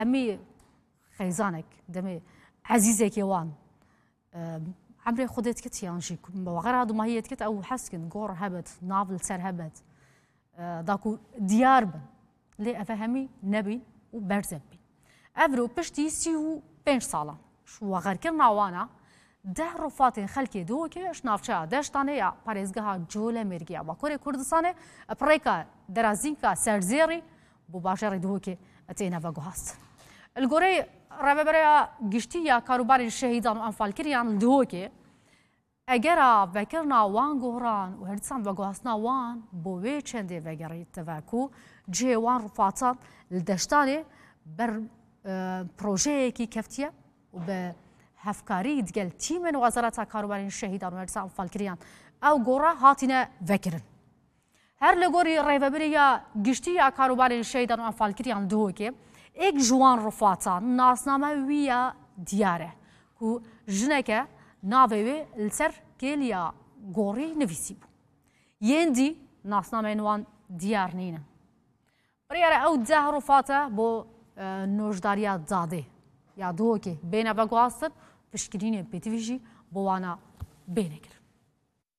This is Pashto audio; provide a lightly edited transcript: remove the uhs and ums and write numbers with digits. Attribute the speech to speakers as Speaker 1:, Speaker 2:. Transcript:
Speaker 1: ئەمی خەیزانێک دەمێ عەزیزێکی وان عمرێ خودت کتیانشی وەغەرا دوماهیت کت ئەو حەسکن گۆڕ هەبێت ناڤل سەر هەبێت داکو دیار بن لێ ئەفە هەمی نەبین و بەرزە بین ئەڤرۆ پشتی 35 ساڵان وەغەرکردنا وانە ده ڕۆفاتên خەلکێ دۆکێش ناوچەیە دەشتانەیە پارێزگەها جۆلە مێرگەیە باکوورێ کوردستانê پڕێکە دەرازینکە سەرزێڕی بۆ باژێڕی دۆکێ ئەتێنە بەگوهاست الگۆرەی ڕێبەبەرەیە گشتیە کاروباری شەهیدان و ئەنفالکریان دۆکێ ئەگەرە ڤەکردنا وان گۆڕان و هەرچەند بەگوهاستنا وان بۆ وێ چەندێ ڤەگەڕێتەڤەکو جێ وان ڕوفاتان لە دەشتانێ بەر پرۆژەیەکی کەفتیە و بە هەفکاری دگەل تیمن وەزارەتا کاروبارین شەهیدان و هەرچەند ئەنفالکریان ئەو گۆڕە هاتینە ڤەکردن هەر لە گۆری ڕێڤەبەرەیە گشتیە کاروبارین شەهیدان و ئەنفالکریان دۆکێ ئێک جوان ڕوفاتان ناسنامە ویە دیارە و ژنێکە ناوێ وێ لەسەر کێلیە گۆڕی نویسی بوو یێندی ناسنامەین وان دیار نینە بڕیارە ئەو ده ڕوفاتە بۆ نۆژداریە دادێ یا دۆکێ بێنە بەگواستن پشتگیرینێ پێتیڤژی بۆ وانە بێنێ کرد